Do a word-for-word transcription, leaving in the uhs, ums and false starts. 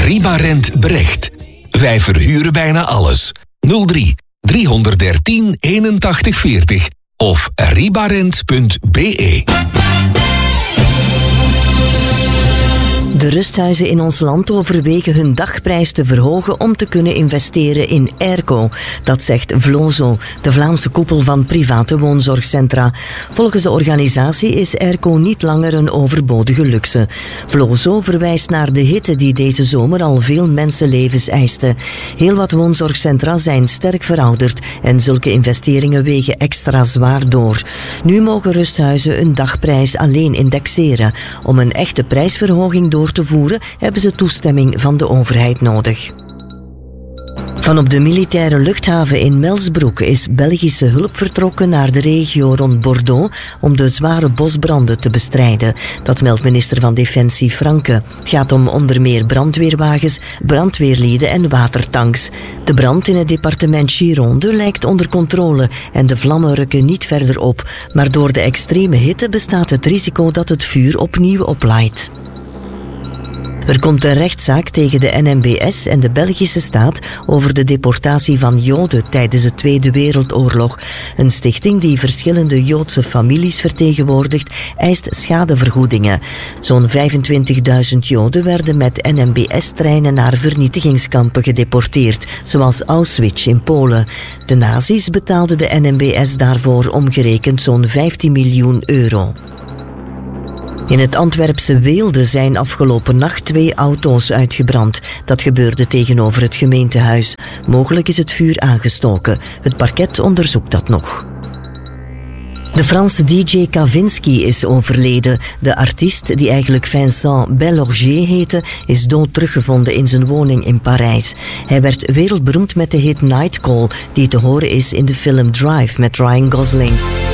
Ribarent Brecht. Wij verhuren bijna alles. nul drie driehonderddertien eenentachtig veertig of ribarent punt b e. De rusthuizen in ons land overwegen hun dagprijs te verhogen om te kunnen investeren in Airco. Dat zegt Vlozo, de Vlaamse koepel van private woonzorgcentra. Volgens de organisatie is Airco niet langer een overbodige luxe. Vlozo verwijst naar de hitte die deze zomer al veel mensenlevens eiste. Heel wat woonzorgcentra zijn sterk verouderd en zulke investeringen wegen extra zwaar door. Nu mogen rusthuizen hun dagprijs alleen indexeren. Om een echte prijsverhoging door te voeren, hebben ze toestemming van de overheid nodig. Van op de militaire luchthaven in Melsbroek is Belgische hulp vertrokken naar de regio rond Bordeaux om de zware bosbranden te bestrijden. Dat meldt minister van Defensie Franke. Het gaat om onder meer brandweerwagens, brandweerlieden en watertanks. De brand in het departement Gironde lijkt onder controle en de vlammen rukken niet verder op. Maar door de extreme hitte bestaat het risico dat het vuur opnieuw oplaait. Er komt een rechtszaak tegen de N M B S en de Belgische staat over de deportatie van Joden tijdens de Tweede Wereldoorlog. Een stichting die verschillende Joodse families vertegenwoordigt, eist schadevergoedingen. Zo'n vijfentwintigduizend Joden werden met N M B S-treinen naar vernietigingskampen gedeporteerd, zoals Auschwitz in Polen. De nazi's betaalden de N M B S daarvoor omgerekend zo'n vijftien miljoen euro. In het Antwerpse Weelde zijn afgelopen nacht twee auto's uitgebrand. Dat gebeurde tegenover het gemeentehuis. Mogelijk is het vuur aangestoken. Het parket onderzoekt dat nog. De Franse D J Kavinsky is overleden. De artiest, die eigenlijk Vincent Bellorgier heette, is dood teruggevonden in zijn woning in Parijs. Hij werd wereldberoemd met de hit Night Call, die te horen is in de film Drive met Ryan Gosling.